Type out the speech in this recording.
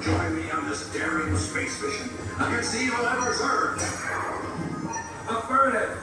join me on this daring space mission against the evil Emperor Zurg? Affirmative.